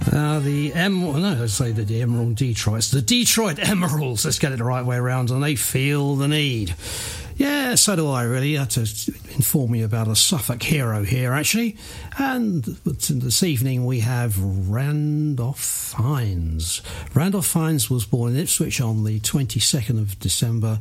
The Emerald Detroits. The Detroit Emeralds, let's get it the right way around, and they feel the need. Yeah, so do I, really. I had to inform you about a Suffolk hero here, actually. And this evening we have Randolph Fiennes. Randolph Fiennes was born in Ipswich on the 22nd of December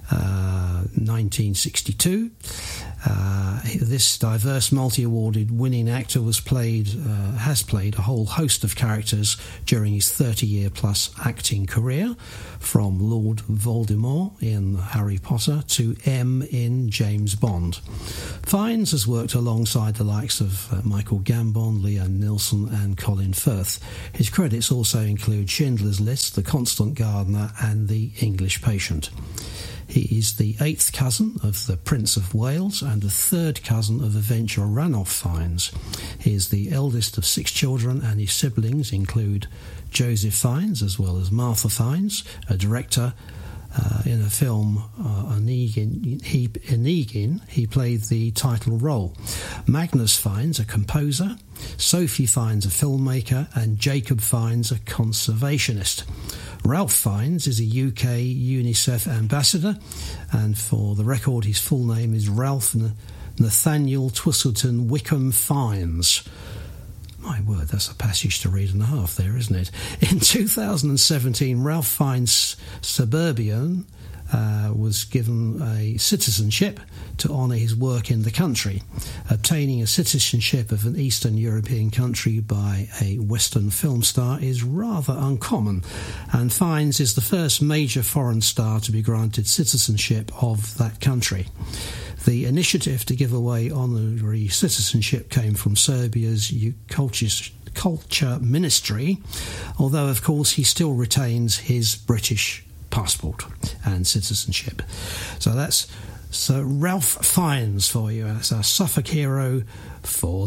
1962. This diverse, multi-awarded winning actor has played a whole host of characters during his 30-year-plus acting career, from Lord Voldemort in Harry Potter to M in James Bond. Fiennes has worked alongside the likes of Michael Gambon, Liam Neeson and Colin Firth. His credits also include Schindler's List, The Constant Gardener and The English Patient. He is the 8th cousin of the Prince of Wales and the 3rd cousin of Adventurer Ranulph Fiennes. He is the eldest of 6 children, and his siblings include Joseph Fiennes as well as Martha Fiennes, a director. In a film, Onegin, he played the title role. Magnus Fiennes, a composer, Sophie Fiennes, a filmmaker, and Jacob Fiennes, a conservationist. Ralph Fiennes is a UK UNICEF ambassador, and for the record, his full name is Ralph Nathaniel Twistleton Wickham Fiennes. My word, that's a passage to read and a half there, isn't it? In 2017, Ralph Fiennes Suburbian was given a citizenship to honour his work in the country. Obtaining a citizenship of an Eastern European country by a Western film star is rather uncommon, and Fiennes is the first major foreign star to be granted citizenship of that country. The initiative to give away honorary citizenship came from Serbia's culture ministry, although of course he still retains his British passport and citizenship. So that's Ralph Fiennes for you. That's our Suffolk hero for